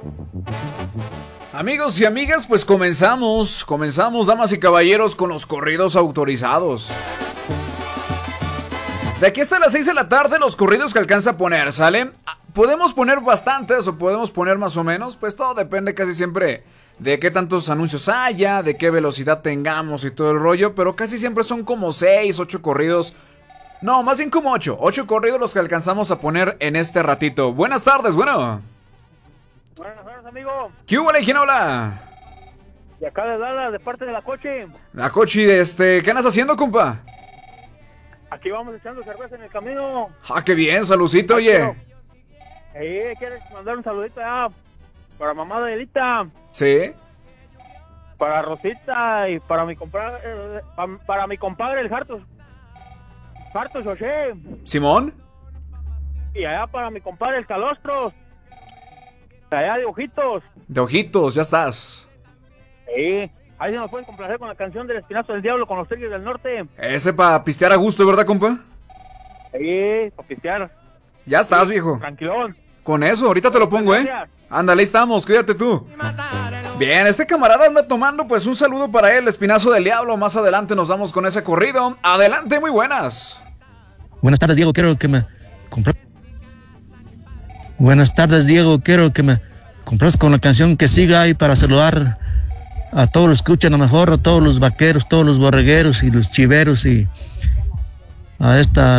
Amigos y amigas, pues comenzamos, damas y caballeros, con los corridos autorizados. De aquí hasta las 6 de la tarde, los corridos que alcanza a poner, ¿sale? Podemos poner bastantes o podemos poner más o menos, pues todo depende casi siempre de qué tantos anuncios haya, de qué velocidad tengamos y todo el rollo, pero casi siempre son como 6, 8 corridos. No, más bien como 8 corridos los que alcanzamos a poner en este ratito. Buenas tardes, bueno. Buenas tardes, amigo. ¿Qué hubo, quién habla? De acá de Dallas, de parte de la Cochi. La Cochi, ¿qué andas haciendo, compa? Aquí vamos echando cerveza en el camino. Ah, qué bien, saludcito, oye. ¿Quieres mandar un saludito ya para mamá de Elita? Sí. Para Rosita y para mi compadre, el Hartos José. ¿Simón? Y allá para mi compadre el Calostros. Allá de Ojitos. De Ojitos, ya estás. Ahí se nos pueden complacer con la canción del Espinazo del Diablo con los Tigres del Norte. Ese para pistear a gusto, ¿verdad, compa? Para pistear. Ya estás, viejo. Tranquilón. Con eso, ahorita te lo pongo, Ándale, ahí estamos, cuídate tú. Bien, este camarada anda tomando, pues un saludo para él, Espinazo del Diablo. Más adelante nos vamos con ese corrido. Adelante, muy buenas. Buenas tardes, Diego, quiero que me compres. Buenas tardes, Diego, quiero que me compres con la canción que siga ahí para saludar a todos los que escuchan, a lo mejor a todos los vaqueros, todos los borregueros y los chiveros, y a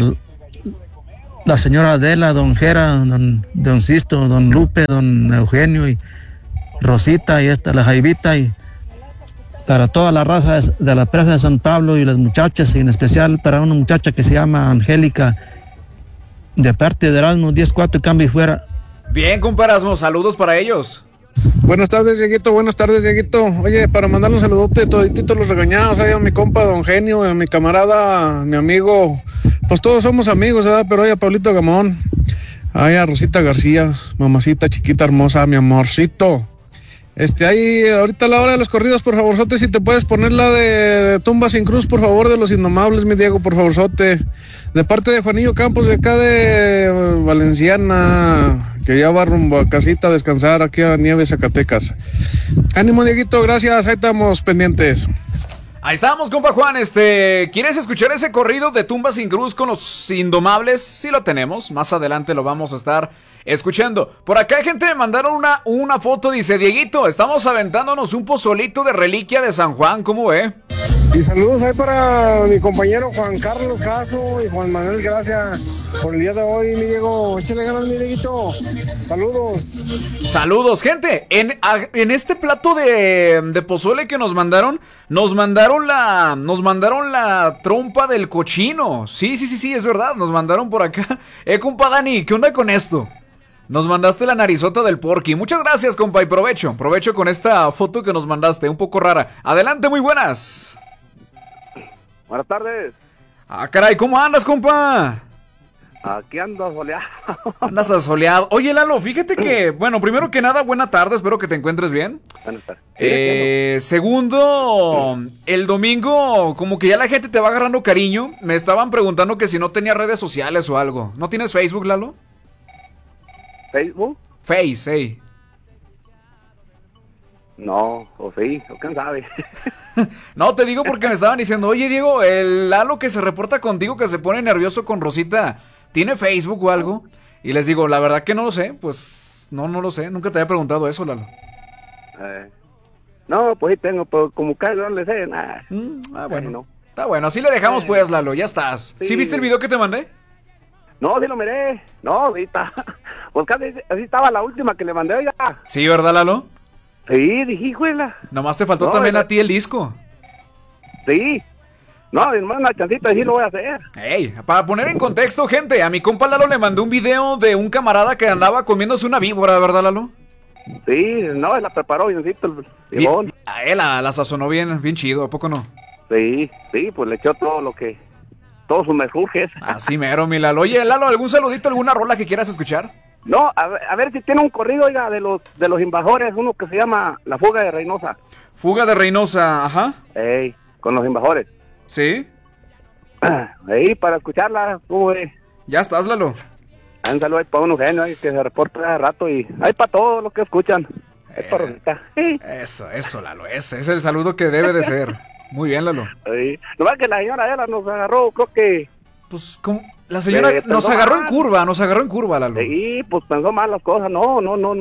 la señora Adela, don Jera, don Sisto, don Lupe, don Eugenio y Rosita y la Jaivita, y para toda la raza de la presa de San Pablo y las muchachas, y en especial para una muchacha que se llama Angélica, de parte de Erasmo 10-4 y cambio y fuera. Bien, compa Erasmo, saludos para ellos. Buenas tardes, Dieguito. Oye, para mandarle un saludote todititos los regañados, ahí a mi compa Don Genio, a mi camarada, a mi amigo, pues todos somos amigos, ¿verdad? Pero oye, a Pablito Gamón, ay, a Rosita García, mamacita chiquita hermosa, mi amorcito. Ahí, ahorita a la hora de los corridos, por favorzote, si te puedes poner la de Tumba Sin Cruz, por favor, de Los Indomables, mi Diego, por favorzote. De parte de Juanillo Campos, de acá de Valenciana, que ya va rumbo a casita a descansar aquí a Nieves, Zacatecas. Ánimo, Dieguito, gracias, ahí estamos pendientes. Ahí estamos, compa Juan, ¿quieres escuchar ese corrido de Tumba Sin Cruz con Los Indomables? Sí lo tenemos, más adelante lo vamos a estar escuchando. Por acá hay gente me mandaron una foto, dice: Dieguito, estamos aventándonos un pozolito de reliquia de San Juan, ¿cómo ve? Y saludos ahí para mi compañero Juan Carlos Caso y Juan Manuel, gracias por el día de hoy, mi Diego. Échale ganas, mi Dieguito. Saludos. Saludos, gente. En este plato de pozole que nos mandaron la trompa del cochino. Sí, es verdad, nos mandaron por acá. Compa Dani, ¿qué onda con esto? Nos mandaste la narizota del porky. Muchas gracias, compa, y provecho con esta foto que nos mandaste, un poco rara. Adelante, muy buenas. Buenas tardes. Ah, caray, ¿cómo andas, compa? Aquí ando soleado. Andas asoleado. Oye, Lalo, fíjate que, bueno, primero que nada, buena tarde, espero que te encuentres bien. Buenas tardes. Segundo, el domingo, como que ya la gente te va agarrando cariño. Me estaban preguntando que si no tenía redes sociales o algo. ¿No tienes Facebook, Lalo? ¿Facebook? Face. No, o sí, o quién sabe. No, te digo porque me estaban diciendo: oye, Diego, el Lalo que se reporta contigo, que se pone nervioso con Rosita, ¿tiene Facebook o algo? Y les digo, la verdad que no lo sé, pues no lo sé, nunca te había preguntado eso, Lalo. No, pues sí tengo, pero como que no le sé nada. Bueno, no. Está bueno, así le dejamos pues, Lalo, ya estás. ¿Sí viste el video que te mandé? No, sí lo miré. No, ahorita. Pues casi así estaba la última que le mandé ya. Sí, ¿verdad, Lalo? Sí, dije, híjole. Nomás te faltó también a ti el disco. Sí. No, hermano, una chancita sí lo voy a hacer. Ey, para poner en contexto, gente, a mi compa Lalo le mandé un video de un camarada que andaba comiéndose una víbora, ¿verdad, Lalo? Sí, no, él la preparó biencito el limón. A él la sazonó bien chido, ¿a poco no? Sí, pues le echó todos sus mejurjes. Así mero, mi Lalo. Oye, Lalo, ¿algún saludito, alguna rola que quieras escuchar? No, a ver si tiene un corrido, oiga, de los invasores, uno que se llama La Fuga de Reynosa. Fuga de Reynosa, ajá. Con los invasores. ¿Sí? Ahí, para escucharla, ¿cómo es? Ya estás, Lalo. Un saludo ahí para un Eugenio ahí que se reporta de rato y hay para todos los que escuchan. Es para Rosita. Eso, Lalo, ese es el saludo que debe de ser. Muy bien, Lalo. Sí. Nomás que la señora ella nos agarró, creo que... Pues, ¿cómo? La señora nos agarró en curva, Lalo. Sí, pues pensó mal las cosas. No.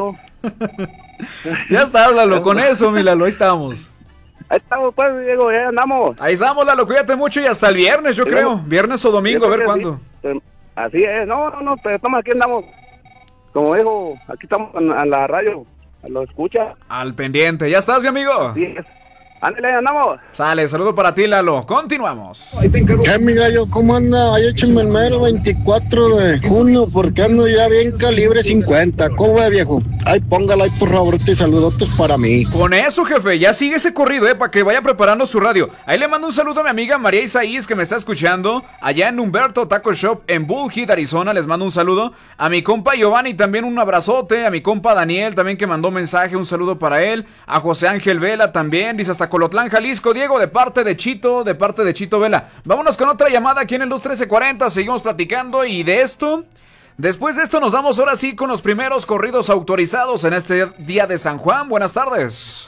Ya está, Lalo, con eso, mi Lalo, ahí estamos. Ahí estamos, pues, Diego, ya andamos. Ahí estamos, Lalo, cuídate mucho y hasta el viernes, yo creo. Viernes o domingo, a ver cuándo. Sí. Así es, no, pero estamos aquí, andamos. Como dijo, aquí estamos en la radio, lo escucha. Al pendiente, ¿ya estás, mi amigo? Sí, ándale, andamos. Sale, saludo para ti, Lalo. Continuamos. ¿Qué, mi gallo? ¿Cómo anda? Ahí échame el mero 24 de junio, porque ando ya bien calibre 50. ¿Cómo va, viejo? Ay, póngala ahí, por favor, y saludotes para mí. Con eso, jefe, ya sigue ese corrido, para que vaya preparando su radio. Ahí le mando un saludo a mi amiga María Isaías, que me está escuchando, allá en Humberto Taco Shop, en Bullhead, Arizona. Les mando un saludo. A mi compa Giovanni, también un abrazote. A mi compa Daniel, también que mandó mensaje, un saludo para él. A José Ángel Vela, también, dice hasta Colotlán, Jalisco. Diego, de parte de Chito Vela. Vámonos con otra llamada aquí en el 21340. Seguimos platicando y de esto... Después de esto nos vamos ahora sí con los primeros corridos autorizados en este día de San Juan. Buenas tardes.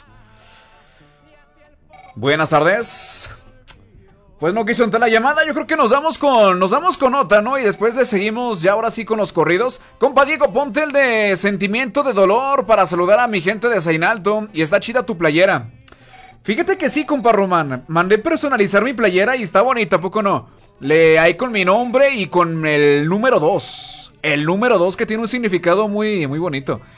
Buenas tardes. Pues no quiso entrar la llamada, yo creo que nos damos con otra, ¿no? Y después le seguimos ya ahora sí con los corridos. Compa Diego, ponte el de Sentimiento de Dolor para saludar a mi gente de Zainalto. Y está chida tu playera. Fíjate que sí, compa Román. Mandé personalizar mi playera y está bonita, ¿a poco no? Ahí con mi nombre y con el número 2. El número 2 que tiene un significado muy, muy bonito.